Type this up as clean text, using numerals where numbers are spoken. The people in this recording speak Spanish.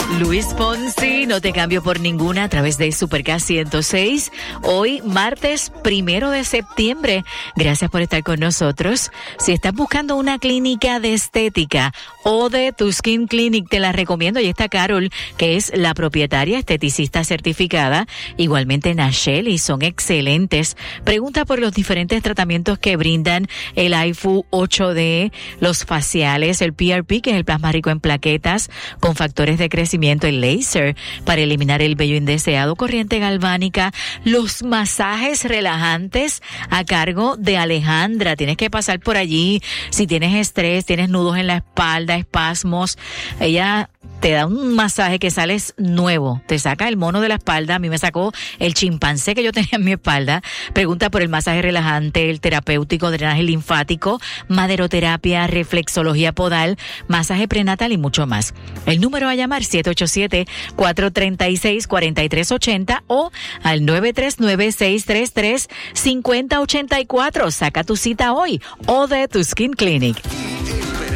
Luis Fonsi, no te cambio por ninguna a través de Supercast 106. Hoy, martes 1 de septiembre. Gracias por estar con nosotros. Si estás buscando una clínica de estética o de tu Skin Clinic, te la recomiendo. Y está Carol, que es la propietaria, esteticista certificada. Igualmente Nachelle, y son excelentes. Pregunta por los diferentes tratamientos que brindan: el IFU 8D, los faciales, el PRP, que es el plasma rico en plaquetas, con factores de crecimiento, el láser para eliminar el vello indeseado, corriente galvánica, los masajes relajantes a cargo de Alejandra. Tienes que pasar por allí si tienes estrés, tienes nudos en la espalda, espasmos. Ella te da un masaje que sales nuevo, te saca el mono de la espalda. A mí me sacó el chimpancé que yo tenía en mi espalda. Pregunta por el masaje relajante, el terapéutico, drenaje linfático, maderoterapia, reflexología podal, masaje prenatal y mucho más. El número a llamar: 787-436-4380 o al 939-633-5084. Saca tu cita hoy o de tu Skin Clinic.